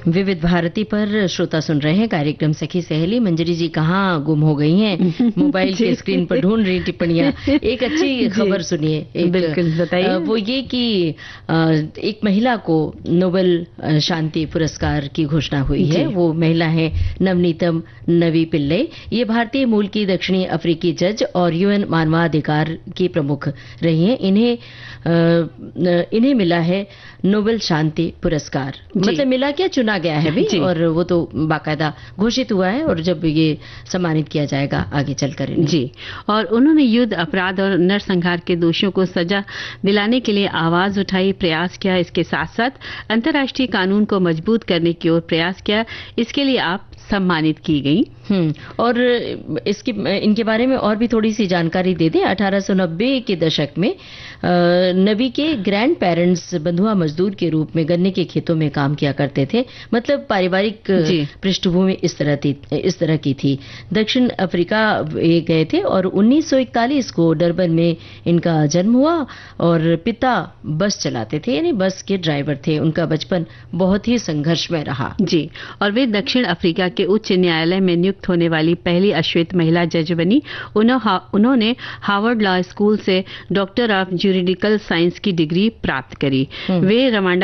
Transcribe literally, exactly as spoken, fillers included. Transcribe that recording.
विविध भारती पर श्रोता सुन रहे हैं कार्यक्रम सखी सहेली। मंजरी जी कहाँ गुम हो गई हैं? मोबाइल की स्क्रीन पर ढूंढ रही टिप्पणियां। एक अच्छी खबर सुनिए। बिल्कुल बताइए। वो ये कि एक महिला को नोबेल शांति पुरस्कार की घोषणा हुई है। वो महिला है नवनीतम नवी पिल्ले। ये भारतीय मूल की दक्षिणी अफ्रीकी जज और यूएन मानवाधिकार की प्रमुख रही हैं। इन्हें इन्हें मिला है नोबेल शांति पुरस्कार। मतलब मिला क्या, चुना गया है भी, और वो तो बाकायदा घोषित हुआ है, और जब ये सम्मानित किया जाएगा आगे चलकर जी। और उन्होंने युद्ध अपराध और नरसंहार के दोषियों को सजा दिलाने के लिए आवाज उठाई, प्रयास किया। इसके साथ साथ अंतर्राष्ट्रीय कानून को मजबूत करने की ओर प्रयास किया। इसके लिए आप सम्मानित की गई। हम्म और इसके इनके बारे में और भी थोड़ी सी जानकारी दे दें। अठारह सौ नब्बे के दशक में नबी के ग्रैंड पेरेंट्स बंधुआ मजदूर के रूप में गन्ने के खेतों में काम किया करते थे। मतलब पारिवारिक पृष्ठभूमि इस तरह थी इस तरह की थी। दक्षिण अफ्रीका गए थे और उन्नीस सौ इकतालीस को डरबन में इनका जन्म हुआ। और पिता बस चलाते थे, यानी बस के ड्राइवर थे। उनका बचपन बहुत ही संघर्षमय रहा। जी। और वे दक्षिण अफ्रीका के उच्च न्यायालय में नियुक्त होने वाली पहली अश्वेत महिला जज बनी। उन्होंने हार्वर्ड लॉ स्कूल से डॉक्टर ऑफ ज्यूरिडिकल साइंस की डिग्री प्राप्त करी। वे रवांडा